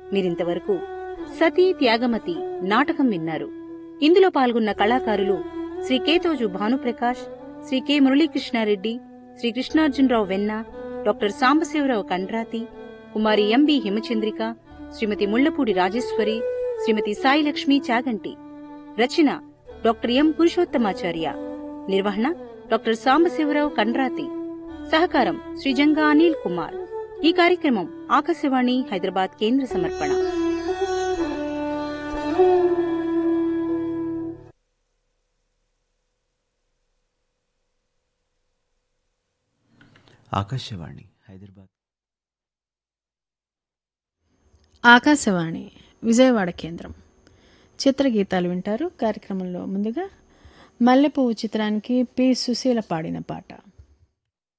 మీరింతవరకు సతీ త్యాగమతి నాటకం విన్నారు. ఇందులో పాల్గొన్న కళాకారులు శ్రీ కేతోజు భానుప్రకాష్, శ్రీ కె మురళీకృష్ణారెడ్డి, శ్రీ కృష్ణార్జునరావు వెన్న, డాక్టర్ సాంబశివరావు కండ్రాతి, కుమారి ఎంబి హిమచంద్రిక, శ్రీమతి ముళ్లపూడి రాజేశ్వరి, శ్రీమతి సాయిలక్ష్మి చాగంటి. రచన డాక్టర్ ఎం పురుషోత్తమాచార్య. నిర్వహణ డాక్టర్ సాంబశివరావు కండ్రాతి. సహకారం శ్రీ జంగా అనిల్ కుమార్. ఈ కార్యక్రమం ఆకాశవాణి హైదరాబాద్ కేంద్ర సమర్పణ. ఆకాశవాణి హైదరాబాద్. ఆకాశవాణి విజయవాడ కేంద్రం. చిత్రగీతాలు వింటారు. కార్యక్రమంలో ముందుగా మల్లెపువ్వు చిత్రానికి పి. సుశీల పాడిన పాట.